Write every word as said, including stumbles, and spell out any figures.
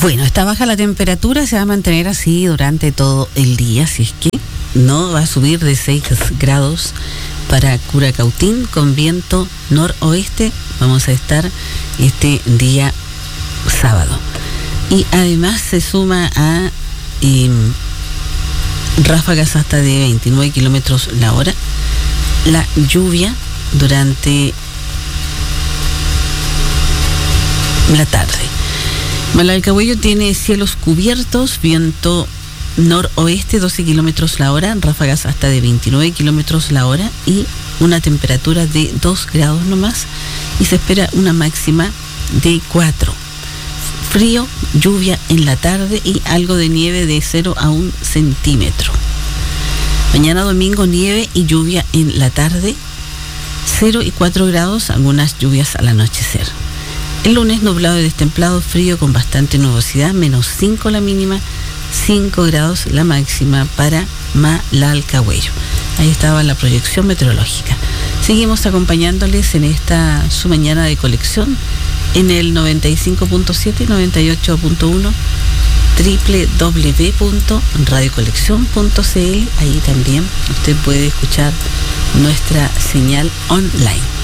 Bueno, está baja la temperatura, se va a mantener así durante todo el día, si es que no va a subir de seis grados para Curacautín con viento noroeste. Vamos a estar este día sábado. Y además se suma a eh, ráfagas hasta de veintinueve kilómetros la hora. La lluvia durante la tarde. Malalcahuello tiene cielos cubiertos, viento noroeste doce kilómetros la hora, ráfagas hasta de veintinueve kilómetros la hora y una temperatura de dos grados nomás, y se espera una máxima de cuatro. Frío, lluvia en la tarde y algo de nieve de cero a un centímetro. Mañana domingo nieve y lluvia en la tarde, cero y cuatro grados, algunas lluvias al anochecer. El lunes nublado y destemplado, frío con bastante nubosidad, menos cinco la mínima, cinco grados la máxima para Malalcahuello. Ahí estaba la proyección meteorológica. Seguimos acompañándoles en esta su mañana de colección en el noventa y cinco punto siete y noventa y ocho punto uno, doble u doble u doble u punto radio colección punto c l. Ahí también usted puede escuchar nuestra señal online.